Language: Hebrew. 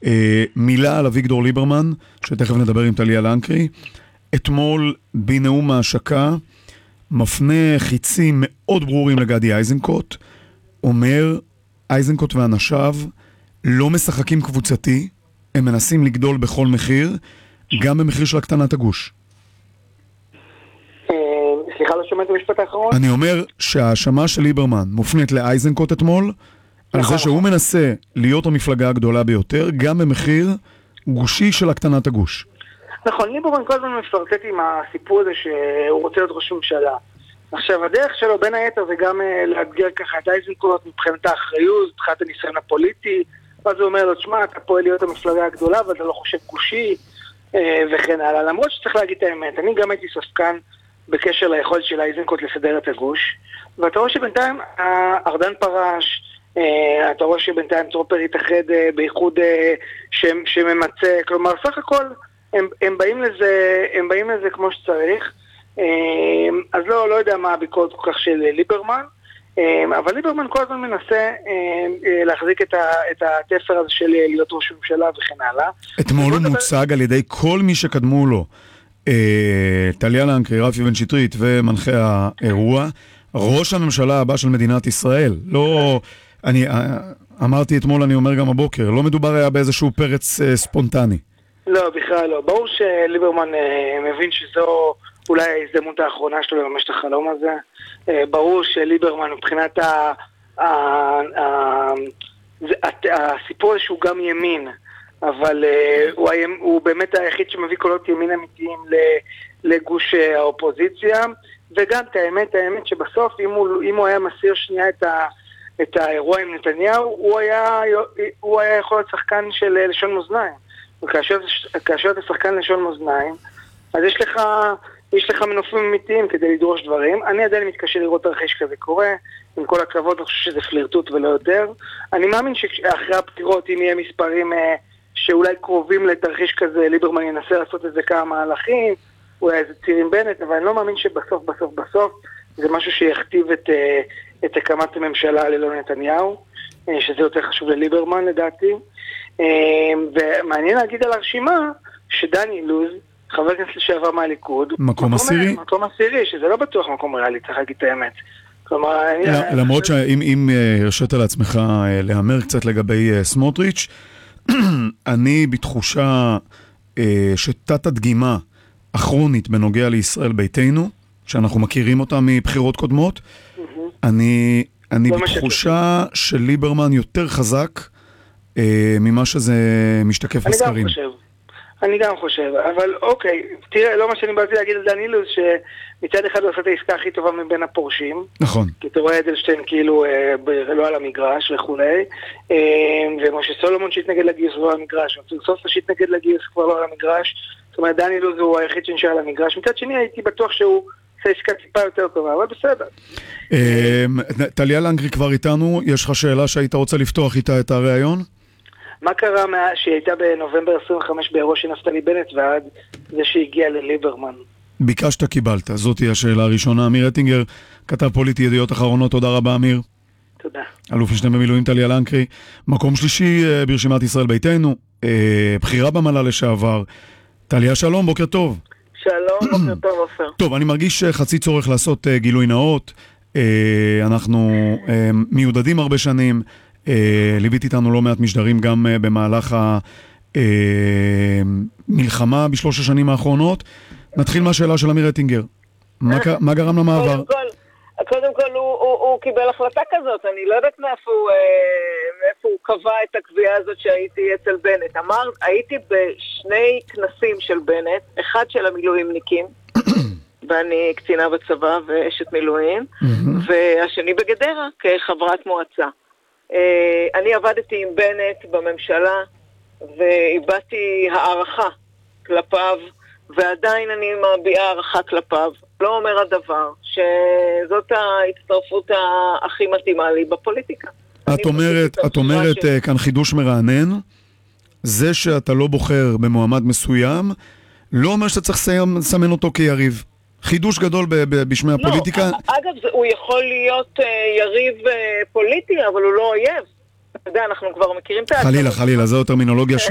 מילה על אביגדור ליברמן, שתכף נדבר עם טליה לנקרי. אתמול בנאום ההשקה מפנה חיצים מאוד ברורים לגדי איזנקוט, אומר איזנקוט ואנשיו לא משחקים קבוצתי, הם מנסים לגדול בכל מחיר, גם במחיר של הקטנת הגוש. סליחה, לא שומעת את המשפט האחרון? אני אומר שההאשמה של ליברמן מופנית לאיזנקוט אתמול, על זה שהוא מנסה להיות המפלגה הגדולה ביותר, גם במחיר גושי של הקטנת הגוש. נכון, ליברמן כל הזמן מפרטט עם הסיפור הזה שהוא רוצה להיות ראש ממשלה. עכשיו, הדרך שלו בין היתר זה גם לאתגר ככה את איזנקוט מבחינת האחריות, מבחינת הניסיון הפוליטי, ואז הוא אומר לו, תשמע, אתה פועל להיות המפלגה הגדולה, ואתה לא חושב גושי, וכן הלאה. למרות שצריך להגיד את האמת, אני גם הייתי ספקן בקשר ליכולת של איזנקוט לסדר את הגוש, ואתה רואה שבינתיים ארדן פרש, אתה רואה שבינתיים טרופר התאחד באיחוד שממצא, כלומר, סך הכל הם באים לזה כמו שצריך, אז לא יודע מה הביקורת כל כך של ליברמן, אבל ליברמן כל הזמן מנסה להחזיק את התפר הזה של להיות ראש ממשלה וכן הלאה. אתמול הוא מוצג על ידי כל מי שקדמו לו, טליה לנקרי, רפי בן שטרית ומנחה האירוע, ראש הממשלה הבא של מדינת ישראל. לא, אני אמרתי אתמול, אני אומר גם הבוקר, לא מדובר היה באיזשהו פרץ ספונטני. לא, בכלל לא. ברור שליברמן מבין שזו אולי ההזדמנות האחרונה שלו לממש את החלום הזה. ברור שליברמן מבחינת הסיפור שהוא גם ימין, אבל הוא באמת היחיד שמביא קולות ימין אמיתיים לגוש האופוזיציה, וגם את האמת שבסוף אם הוא היה מסיר שנייה את האירוע עם נתניהו, הוא היה יכול להיות שחקן של לשון מאזניים. וכאשר אתה שחקן לשון מאזניים, אז יש לך מנופים אמיתיים כדי לדרוש דברים. אני עדיין מתקשה לראות תרחיש כזה קורה, עם כל הכבוד, אני חושב שזה פלירטוט ולא יותר. אני מאמין שאחרי הבחירות, אם יהיה מספרים שאולי קרובים לתרחיש כזה, ליברמן ינסה לעשות את זה כמה מהלכים, אולי איזה ציר עם בנט, אבל אני לא מאמין שבסוף זה משהו שיכתיב את הקמת הממשלה ללא נתניהו, שזה יותר חשוב לליברמן לדעתי. ומעניין להגיד על הרשימה שדני אילוז, חבר כנסת לשעבר מהליכוד, מקום עשירי, שזה לא בטוח מקום ריאלי, צריך להגיד את האמת. למרות שאם הרשית לעצמך להאמר קצת לגבי סמוטריץ', אני בתחושה שתת הדגימה הכרונית בנוגע לישראל ביתנו, שאנחנו מכירים אותה מבחירות קודמות, אני בתחושה של ליברמן יותר חזק ממה שזה משתקף בסקרים. אני גם חושב, אבל אוקיי, תראה, לא מה שאני באתי להגיד על דן אילוז, שמצד אחד הוא עושה את העסקה הכי טובה מבין הפורשים. נכון. כי אתה רואה אדלשטיין כאילו לא על המגרש וכולי, ומשה סולומון שהתנגד לגיוס לא על המגרש, סופר שהתנגד לגיוס כבר לא על המגרש, זאת אומרת, דן אילוז הוא היחיד שנשאר על המגרש. מצד שני הייתי בטוח שהוא עושה עסקה טיפה יותר טובה, אבל בסדר. טליה לנקרי כבר איתנו, יש לך שאלה שהיית רוצה לפתוח איתה את הרעיון? מה קרה שהיא הייתה בנובמבר 25 באירוע של נפתלי בנט ועד זה שהגיע לליברמן? ביקשת, קיבלת. זאת היא השאלה הראשונה. אמיר אטינגר, כתב פוליטי ידיעות אחרונות. תודה רבה, אמיר. תודה. אלוף משנה במילואים טליה לנקרי. מקום שלישי ברשימת ישראל ביתנו. בחירה במל"ל לשעבר. טליה, שלום, בוקר טוב. שלום, בוקר טוב, עופר. טוב, אני מרגיש חצי צורך לעשות גילוי נאות. אנחנו מיודדים הרבה שנים. ליוויתי איתנו לא מעט משדרים גם במהלך המלחמה בשלוש השנים האחרונות. נתחיל מהשאלה של אמיר אטינגר. מה גרם למעבר? קודם כל הוא קיבל החלטה כזאת, אני לא יודעת מאיפה הוא קבע את הקביעה הזאת שהייתי אצל בנט. הייתי בשני כנסים של בנט, אחד של המילואימניקים, ואני קצינה בצבא ואשת מילואים, והשני בגדרה כחברת מועצה. אני עבדתי עם בנט בממשלה והבאתי הערכה כלפיו, ועדיין אני מביעה הערכה כלפיו. לא אומר הדבר שזאת ההצטרפות הכי מתאימה לי בפוליטיקה. את אומרת כאן חידוש מרענן, זה שאתה לא בוחר במועמד מסוים לא אומר שאתה צריך לסמן אותו כיריב. חידוש גדול בשמי הפוליטיקה. אגב, הוא יכול להיות יריב פוליטי, אבל הוא לא אויב. אתה יודע, אנחנו כבר מכירים את חלילה, זו טרמינולוגיה